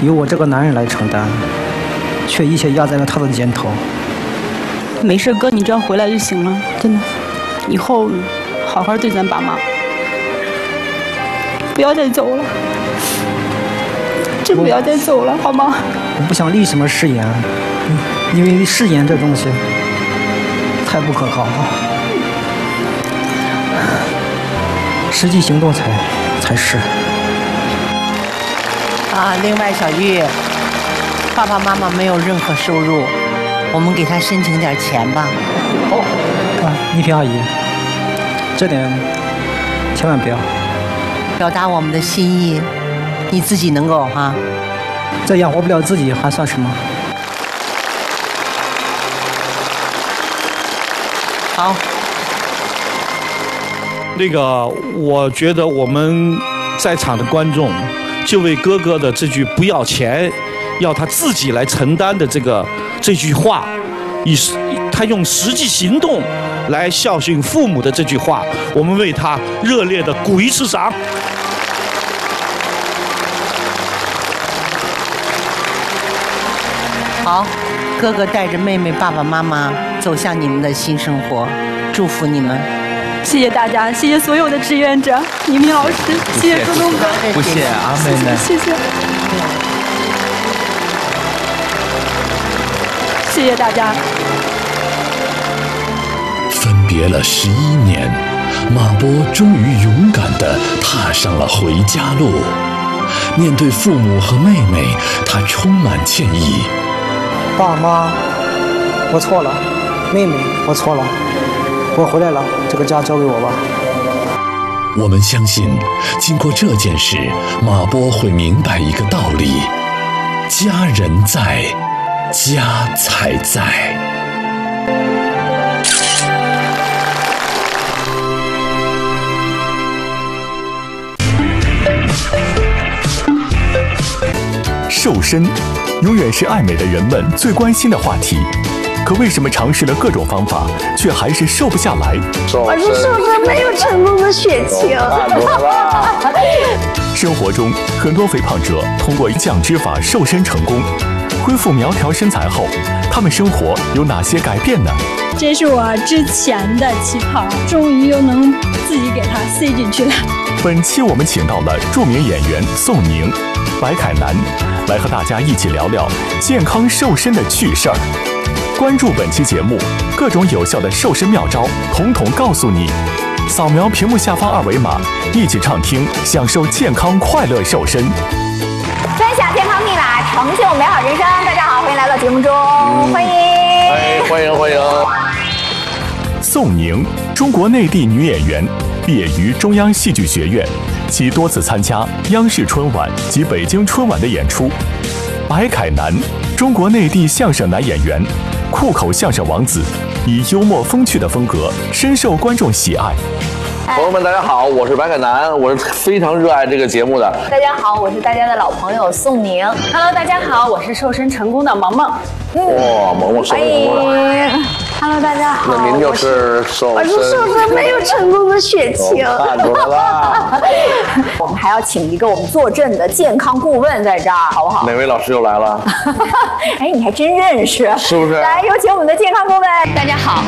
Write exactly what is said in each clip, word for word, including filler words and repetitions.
由我这个男人来承担，却一切压在了他的肩头。 没事，哥，你只要回来就行了，真的。以后好好对咱爸妈，不要再走了，真不要再走了，好吗？ 我不想立什么誓言，因为誓言这东西太不可靠了，实际行动才才是。 啊，另外小玉，爸爸妈妈没有任何收入，我们给他申请点钱吧。 好、哦，啊，丽萍阿姨，这点千万不要。 表达我们的心意，你自己能够哈、啊。 这养活不了自己还算什么？ 好。 那个，我觉得我们在场的观众，就为哥哥的这句不要钱，要他自己来承担的这个这句话，以他用实际行动来孝敬父母的这句话，我们为他热烈的鼓一次掌。 好，哥哥带着妹妹、爸爸妈妈走向你们的新生活，祝福你们。 谢谢大家，谢谢所有的志愿者，倪萍老师，谢谢周东哥， 不谢阿妹呢， 谢谢，谢谢大家。 分别了十一年，马波终于勇敢地踏上了回家路。面对父母和妹妹，他充满歉意。 爸妈，我错了，妹妹，我错了，我回来了，这个家交给我吧。 我们相信，经过这件事，马波会明白一个道理：家人在，家才在。 瘦身永远是爱美的人们最关心的话题，可为什么尝试了各种方法，却还是瘦不下来？ 我是瘦身没有成功的血清。 生活中，很多肥胖者通过降脂法瘦身成功，恢复苗条身材后，他们生活有哪些改变呢？ 这是我之前的旗袍，终于又能自己给它塞进去了。 本期我们请到了著名演员宋宁、白凯南，来和大家一起聊聊健康瘦身的趣事儿。关注本期节目，各种有效的瘦身妙招，统统告诉你。扫描屏幕下方二维码，一起畅听，享受健康快乐瘦身。 分享健康秘码，成就美好人生。大家好，欢迎来到节目中，嗯、欢迎， 哎，欢迎欢迎。 宋宁，中国内地女演员，毕业于中央戏剧学院，其多次参加央视春晚及北京春晚的演出。白凯南，中国内地相声男演员，酷口相声王子，以幽默风趣的风格深受观众喜爱。 朋友们，大家好，我是白凯南，我是非常热爱这个节目的。 大家好，我是大家的老朋友宋宁。Hello， 大家好，我是瘦身成功的萌萌。 哇，萌萌瘦身成功了。 Hello， 大家好， 那您就是瘦身， 我是瘦身没有成功的血清。 看出来了。 我们还要请一个我们坐镇的健康顾问在这儿，好不好？ 哪位老师又来了？ 哎，你还真认识， 是不是？ 来，有请我们的健康顾问。大家好。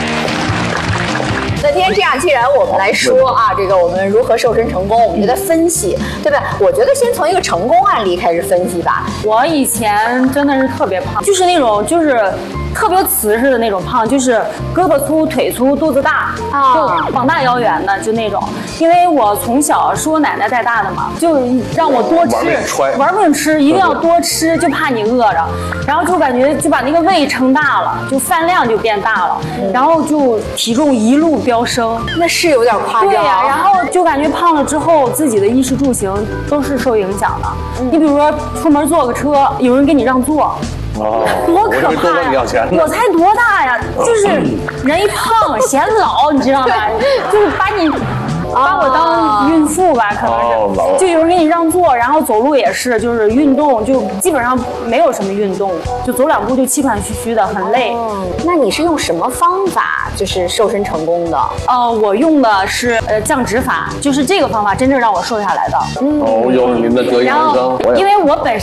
那今天这样，既然我们来说啊，这个我们如何瘦身成功，我们就在分析，对吧？我觉得先从一个成功案例开始分析吧。 我以前真的是特别胖，就是那种就是特别瓷实的那种胖，就是胳膊粗、腿粗、肚子大，就膀大腰圆的，就那种。因为我从小是我奶奶带大的嘛，就让我多吃，玩命吃，一定要多吃，就怕你饿着。然后就感觉就把那个胃撑大了，就饭量就变大了，然后就体重一路飙升， 那是有点夸张。 对呀、啊，然后就感觉胖了之后，自己的衣食住行都是受影响的。嗯、你比如说出门坐个车，有人给你让座。 哦， 多可怕呀！我才多大呀？就是人一胖显老，你知道吗？就是把你把我当孕妇吧，可能是，就有人给你让座，然后走路也是，就是运动就基本上没有什么运动，就走两步就气喘吁吁的，很累。 嗯，那你是用什么方法就是瘦身成功的？ 呃，我用的是呃降脂法，就是这个方法真正让我瘦下来的。 嗯，哦，有您的得意人生。 因为我本